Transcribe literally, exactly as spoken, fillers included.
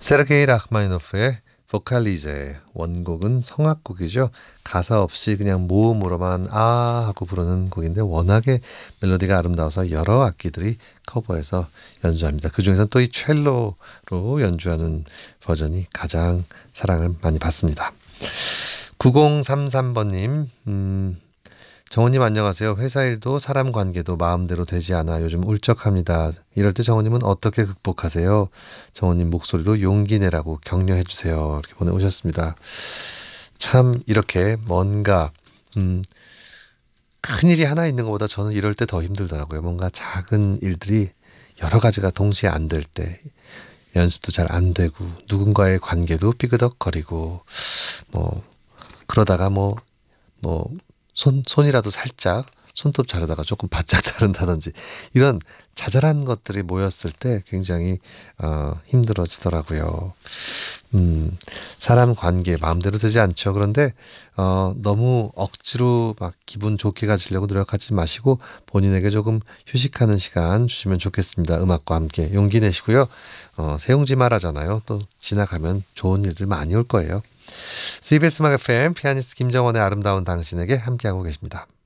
세르게이 라흐마니노프의 보칼리제, 원곡은 성악곡이죠. 가사 없이 그냥 모음으로만 아 하고 부르는 곡인데 워낙에 멜로디가 아름다워서 여러 악기들이 커버해서 연주합니다. 그중에서는 또 이 첼로로 연주하는 버전이 가장 사랑을 많이 받습니다. 구공삼삼 번님, 음, 정원님 안녕하세요. 회사 일도 사람 관계도 마음대로 되지 않아 요즘 울적합니다. 이럴 때 정원님은 어떻게 극복하세요? 정원님 목소리로 용기 내라고 격려해 주세요. 이렇게 보내오셨습니다. 참 이렇게 뭔가 음, 큰일이 하나 있는 것보다 저는 이럴 때 더 힘들더라고요. 뭔가 작은 일들이 여러 가지가 동시에 안 될 때 연습도 잘 안 되고 누군가의 관계도 삐그덕거리고 뭐 그러다가 뭐 뭐 손, 손이라도 살짝 손톱 자르다가 조금 바짝 자른다든지 이런 자잘한 것들이 모였을 때 굉장히 어, 힘들어지더라고요. 음, 사람 관계 마음대로 되지 않죠. 그런데 어, 너무 억지로 막 기분 좋게 가지려고 노력하지 마시고 본인에게 조금 휴식하는 시간 주시면 좋겠습니다. 음악과 함께 용기 내시고요. 어, 세웅지 말하잖아요. 또 지나가면 좋은 일들 많이 올 거예요. 씨비에스 음악 에프엠 피아니스트 김정원의 아름다운 당신에게 함께하고 계십니다.